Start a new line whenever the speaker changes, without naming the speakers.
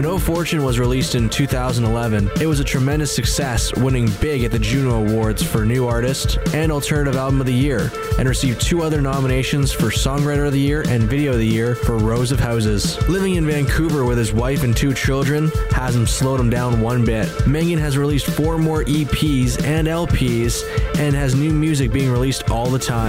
When Oh Fortune was released in 2011, it was a tremendous success, winning big at the Juno Awards for New Artist and Alternative Album of the Year, and received 2 other nominations for Songwriter of the Year and Video of the Year for Rows of Houses. Living in Vancouver with his wife and 2 children hasn't slowed him down one bit. Megan has released 4 more EPs and LPs and has new music being released all the time.